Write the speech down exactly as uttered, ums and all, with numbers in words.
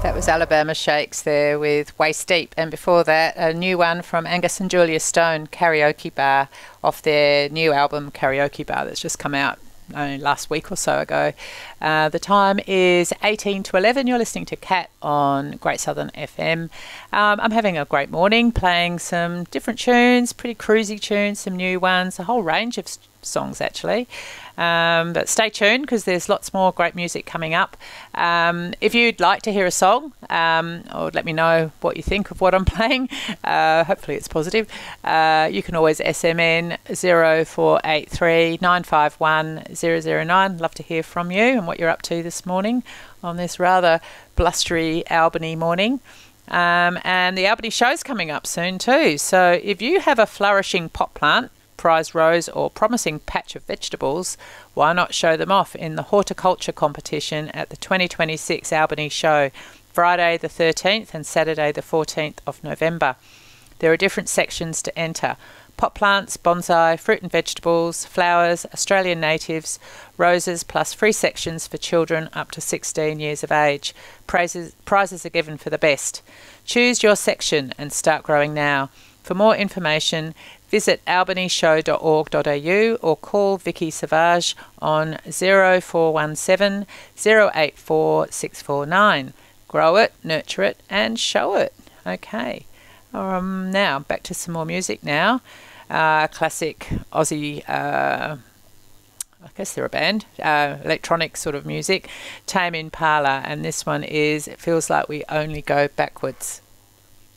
That was Alabama Shakes there with Waist Deep, and before that a new one from Angus and Julia Stone, Karaoke Bar, off their new album Karaoke Bar that's just come out only last week or so ago. Uh, the time is eighteen to eleven. You're listening to Cat on Great Southern F M. Um, I'm having a great morning playing some different tunes, pretty cruisy tunes, some new ones, a whole range of songs actually. Um, but stay tuned because there's lots more great music coming up. Um, if you'd like to hear a song um, or let me know what you think of what I'm playing, uh, hopefully it's positive, uh, you can always S M N zero four eight three nine five one zero zero nine. Love to hear from you and what you're up to this morning on this rather blustery Albany morning. Um, and the Albany show's coming up soon too. So if you have a flourishing pot plant, prize rose or promising patch of vegetables, why not show them off in the horticulture competition at the twenty twenty-six Albany Show, Friday the thirteenth and Saturday the fourteenth of November. There are different sections to enter: pot plants, bonsai, fruit and vegetables, flowers, Australian natives, roses, plus free sections for children up to sixteen years of age. Prizes, prizes are given for the best. Choose your section and start growing now. For more information, visit albany show dot org dot a u or call Vicky Savage on zero four one seven zero eight four six four nine. Grow it, nurture it and show it. Okay. Um, now, back to some more music now. Uh, classic Aussie, uh, I guess they're a band, uh, electronic sort of music, Tame Impala, and this one is It Feels Like We Only Go Backwards.